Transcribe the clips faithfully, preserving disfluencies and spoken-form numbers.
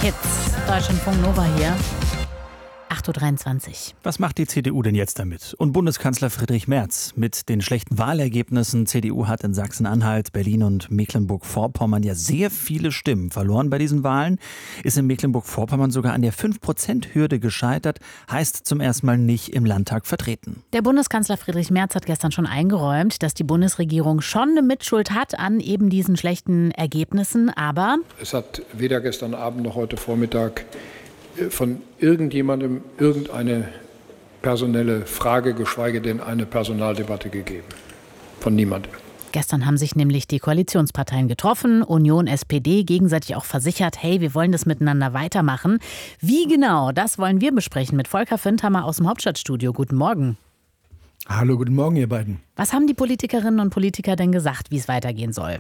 Hits. Deutschlandfunk Nova hier. acht Uhr dreiundzwanzig. Was macht die C D U denn jetzt damit? Und Bundeskanzler Friedrich Merz mit den schlechten Wahlergebnissen. C D U hat in Sachsen-Anhalt, Berlin und Mecklenburg-Vorpommern ja sehr viele Stimmen verloren bei diesen Wahlen. Ist in Mecklenburg-Vorpommern sogar an der fünf Prozent Hürde gescheitert. Heißt zum ersten Mal nicht im Landtag vertreten. Der Bundeskanzler Friedrich Merz hat gestern schon eingeräumt, dass die Bundesregierung schon eine Mitschuld hat an eben diesen schlechten Ergebnissen. Aber es hat weder gestern Abend noch heute Vormittag von irgendjemandem irgendeine personelle Frage, geschweige denn eine Personaldebatte gegeben. Von niemandem. Gestern haben sich nämlich die Koalitionsparteien getroffen, Union, S P D, gegenseitig auch versichert, hey, wir wollen das miteinander weitermachen. Wie genau, das wollen wir besprechen mit Volker Findhammer aus dem Hauptstadtstudio. Guten Morgen. Hallo, guten Morgen, ihr beiden. Was haben die Politikerinnen und Politiker denn gesagt, wie es weitergehen soll?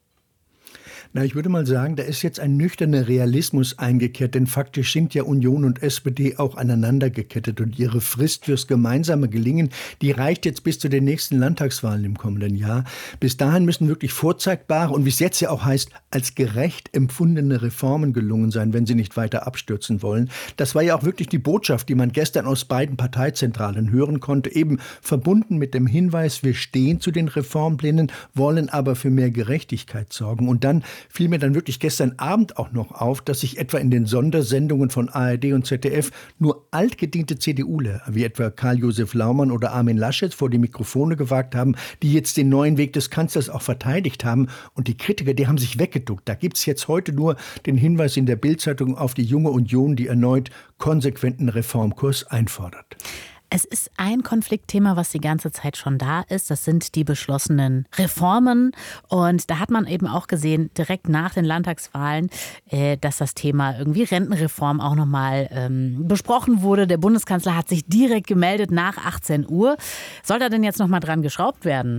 Na, ich würde mal sagen, da ist jetzt ein nüchterner Realismus eingekehrt, denn faktisch sind ja Union und S P D auch aneinander gekettet und ihre Frist fürs gemeinsame Gelingen, die reicht jetzt bis zu den nächsten Landtagswahlen im kommenden Jahr. Bis dahin müssen wirklich vorzeigbare und wie es jetzt ja auch heißt, als gerecht empfundene Reformen gelungen sein, wenn sie nicht weiter abstürzen wollen. Das war ja auch wirklich die Botschaft, die man gestern aus beiden Parteizentralen hören konnte, eben verbunden mit dem Hinweis, wir stehen zu den Reformplänen, wollen aber für mehr Gerechtigkeit sorgen. Und dann fiel mir dann wirklich gestern Abend auch noch auf, dass sich etwa in den Sondersendungen von A R D und Z D F nur altgediente CDUler, wie etwa Karl-Josef Laumann oder Armin Laschet, vor die Mikrofone gewagt haben, die jetzt den neuen Weg des Kanzlers auch verteidigt haben. Und die Kritiker, die haben sich weggeduckt. Da gibt es jetzt heute nur den Hinweis in der Bild-Zeitung auf die junge Union, die erneut konsequenten Reformkurs einfordert. Es ist ein Konfliktthema, was die ganze Zeit schon da ist. Das sind die beschlossenen Reformen. Und da hat man eben auch gesehen, direkt nach den Landtagswahlen, dass das Thema irgendwie Rentenreform auch nochmal ähm, besprochen wurde. Der Bundeskanzler hat sich direkt gemeldet nach achtzehn Uhr. Soll da denn jetzt nochmal dran geschraubt werden?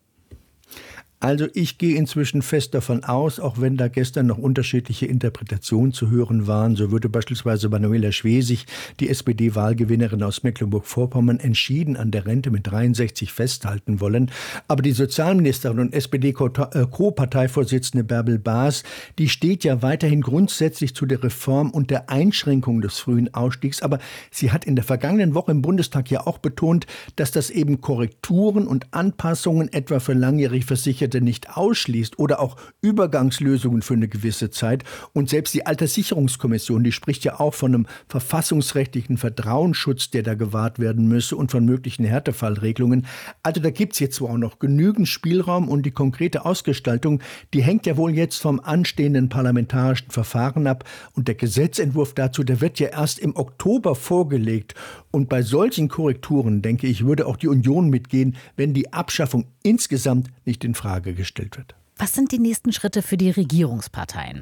Also ich gehe inzwischen fest davon aus, auch wenn da gestern noch unterschiedliche Interpretationen zu hören waren, so würde beispielsweise Manuela Schwesig, die S P D-Wahlgewinnerin aus Mecklenburg-Vorpommern, entschieden an der Rente mit dreiundsechzig festhalten wollen. Aber die Sozialministerin und S P D-Co-Parteivorsitzende Bärbel Baas, die steht ja weiterhin grundsätzlich zu der Reform und der Einschränkung des frühen Ausstiegs. Aber sie hat in der vergangenen Woche im Bundestag ja auch betont, dass das eben Korrekturen und Anpassungen etwa für langjährig Versicherte nicht ausschließt oder auch Übergangslösungen für eine gewisse Zeit. Und selbst die Alterssicherungskommission, die spricht ja auch von einem verfassungsrechtlichen Vertrauensschutz, der da gewahrt werden müsse und von möglichen Härtefallregelungen. Also da gibt es jetzt zwar auch noch genügend Spielraum und die konkrete Ausgestaltung, die hängt ja wohl jetzt vom anstehenden parlamentarischen Verfahren ab. Und der Gesetzentwurf dazu, der wird ja erst im Oktober vorgelegt. Und bei solchen Korrekturen, denke ich, würde auch die Union mitgehen, wenn die Abschaffung insgesamt nicht in Frage gestellt wird. Was sind die nächsten Schritte für die Regierungsparteien?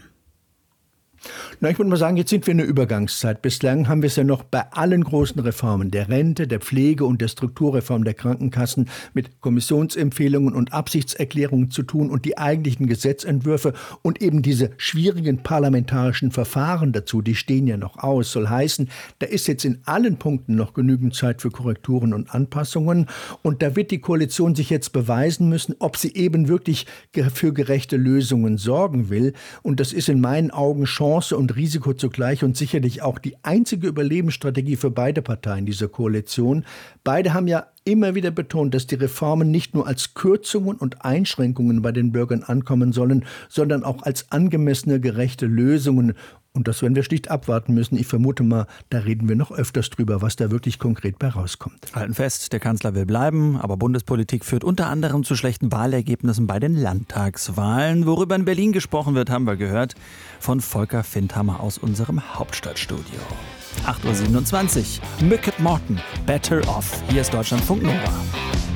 Na, ich würde mal sagen, jetzt sind wir in der Übergangszeit. Bislang haben wir es ja noch bei allen großen Reformen, der Rente, der Pflege und der Strukturreform der Krankenkassen mit Kommissionsempfehlungen und Absichtserklärungen zu tun und die eigentlichen Gesetzentwürfe und eben diese schwierigen parlamentarischen Verfahren dazu, die stehen ja noch aus. Soll heißen, da ist jetzt in allen Punkten noch genügend Zeit für Korrekturen und Anpassungen und da wird die Koalition sich jetzt beweisen müssen, ob sie eben wirklich für gerechte Lösungen sorgen will. Und das ist in meinen Augen schon Chance und Risiko zugleich und sicherlich auch die einzige Überlebensstrategie für beide Parteien dieser Koalition. Beide haben ja immer wieder betont, dass die Reformen nicht nur als Kürzungen und Einschränkungen bei den Bürgern ankommen sollen, sondern auch als angemessene, gerechte Lösungen. Und das werden wir schlicht abwarten müssen. Ich vermute mal, da reden wir noch öfters drüber, was da wirklich konkret bei rauskommt. Halten fest, der Kanzler will bleiben, aber Bundespolitik führt unter anderem zu schlechten Wahlergebnissen bei den Landtagswahlen. Worüber in Berlin gesprochen wird, haben wir gehört von Volker Findhammer aus unserem Hauptstadtstudio. acht Uhr siebenundzwanzig. Mücket Morton, Better Off. Hier ist Deutschlandfunk Nova.